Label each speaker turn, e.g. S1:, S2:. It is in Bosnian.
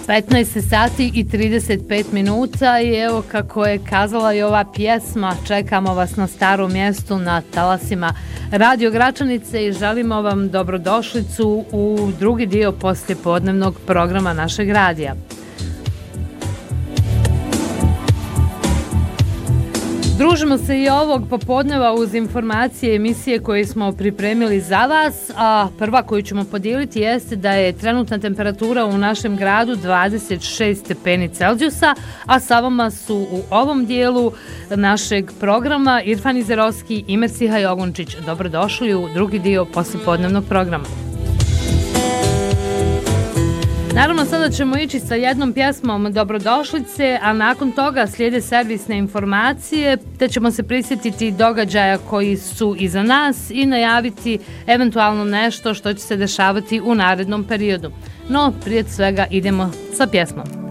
S1: 15 sati i 35 minuta i evo kako je kazala i ova pjesma, čekamo vas na starom mjestu na talasima Radio Gračanice i želimo vam dobrodošlicu u drugi dio poslijepodnevnog programa našeg radija. Družimo se i ovog popodneva uz informacije emisije koje smo pripremili za vas, a prva koju ćemo podijeliti jeste da je trenutna temperatura u našem gradu 26 stepeni Celzijusa, a sa vama su u ovom dijelu našeg programa Irfan Izerovski i Mersiha Jogunčić. Dobrodošli u drugi dio poslijepodnevnog programa. Naravno, sada ćemo ići sa jednom pjesmom dobrodošlice, a nakon toga slijede servisne informacije, te ćemo se prisjetiti događaja koji su iza nas i najaviti eventualno nešto što će se dešavati u narednom periodu. No, prije svega idemo sa pjesmom.